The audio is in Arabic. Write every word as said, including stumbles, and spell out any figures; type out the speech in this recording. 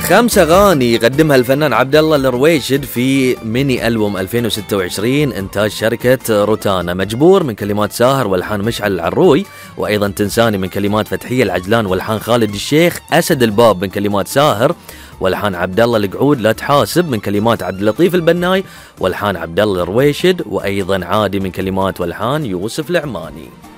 خمس أغاني يقدمها الفنان عبد الله الرويشد في ميني ألبوم ألفين وستة وعشرين إنتاج شركة روتانا. مجبور من كلمات ساهر والحان مشعل العروي، وأيضا تنساني من كلمات فتحية العجلان والحان خالد الشيخ، أسد الباب من كلمات ساهر والحان عبد الله القعود، لا تحاسب من كلمات عبد اللطيف البناي والحان عبد الله الرويشد، وأيضا عادي من كلمات والحان يوسف العماني.